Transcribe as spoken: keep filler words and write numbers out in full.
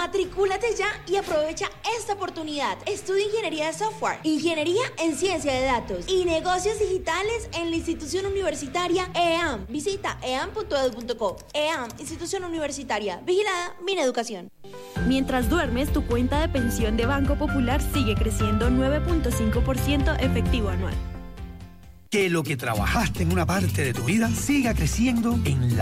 Matricúlate ya y aprovecha esta oportunidad. Estudia Ingeniería de Software, Ingeniería en Ciencia de Datos y Negocios Digitales en la institución universitaria E A M. Visita e a m punto e d u punto co. E A M, institución universitaria. Vigilada Mineducación. Mientras duermes, tu cuenta de pensión de Banco Popular sigue creciendo nueve punto cinco por ciento efectivo anual. Que lo que trabajaste en una parte de tu vida siga creciendo en la